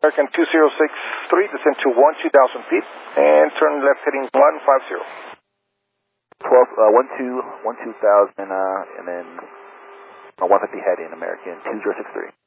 American 2063, descend to 12,000 feet, and turn left heading 150. 12,000, and then 150 heading, American 2063.